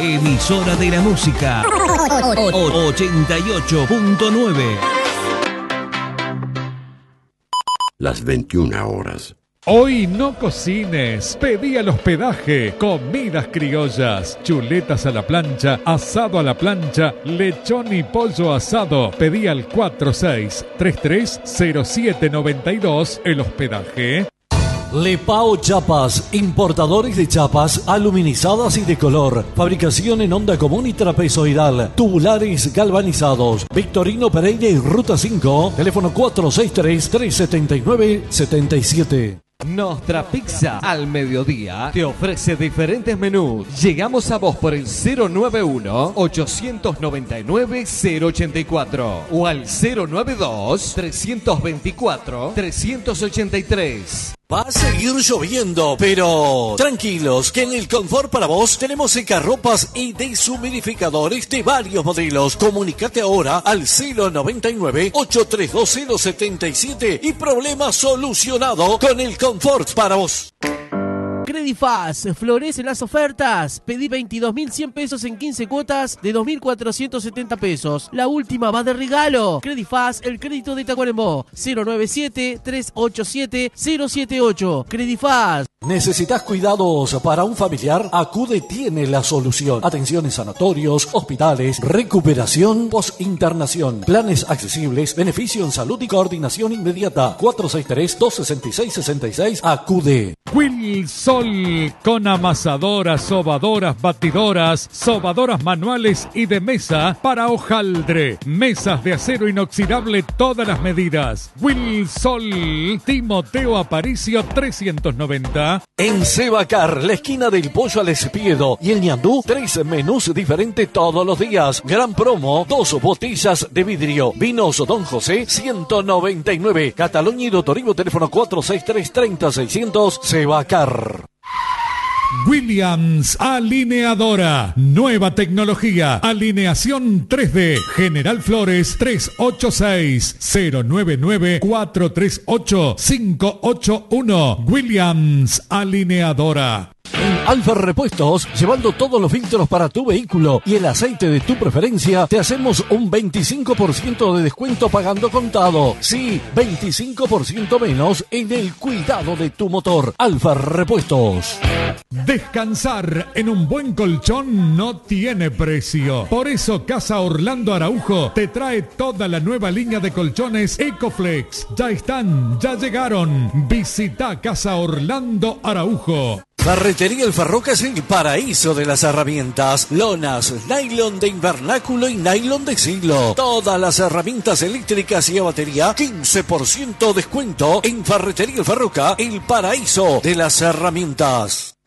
Emisora de la música 88.9. Las 21 horas. Hoy no cocines, pedí al hospedaje, comidas criollas, chuletas a la plancha, asado a la plancha, lechón y pollo asado. Pedí al 46330792, el hospedaje. Lepao Chapas, importadores de chapas aluminizadas y de color, fabricación en onda común y trapezoidal, tubulares galvanizados. Victorino Pereira y Ruta 5, teléfono 463-379-77. Nuestra pizza al mediodía te ofrece diferentes menús. Llegamos a vos por el 091-899-084 o al 092-324-383. Va a seguir lloviendo, pero tranquilos, que en el Confort para vos tenemos secarropas y deshumidificadores de varios modelos. Comunicate ahora al 099-832-077 y problema solucionado con el Confort para vos. Credifaz, florecen las ofertas. Pedí 22.100 pesos en 15 cuotas de 2.470 pesos. La última va de regalo. Credifaz, el crédito de Tacuarembó. 097-387-078. Credifaz. ¿Necesitas cuidados para un familiar? Acude tiene la solución. Atención en sanatorios, hospitales, recuperación, post-internación, planes accesibles, beneficio en salud y coordinación inmediata. 463-266-66. Acude. Wilsol, con amasadoras, sobadoras, batidoras, sobadoras manuales y de mesa para hojaldre. Mesas de acero inoxidable, todas las medidas. Wilsol, Timoteo Aparicio 390. En Sebacar, la esquina del Pollo al Espiedo y el ñandú, 3 menús diferentes todos los días. Gran promo, 2 botellas de vidrio. Vinos Don José, 199. Cataluña y Doctorivo, teléfono 463-30-600, Sebacar. Williams Alineadora, nueva tecnología, alineación 3D, General Flores 386-099-438-581, Williams Alineadora. En Alfa Repuestos, llevando todos los filtros para tu vehículo y el aceite de tu preferencia, te hacemos un 25% de descuento pagando contado. Sí, 25% menos en el cuidado de tu motor. Alfa Repuestos. Descansar en un buen colchón no tiene precio. Por eso Casa Orlando Araujo te trae toda la nueva línea de colchones Ecoflex. Ya están, ya llegaron. Visita Casa Orlando Araujo. Ferretería El Farroca es el paraíso de las herramientas. Lonas, nylon de invernáculo y nylon de siglo. Todas las herramientas eléctricas y a batería, 15% descuento en Ferretería El Farroca, el paraíso de las herramientas.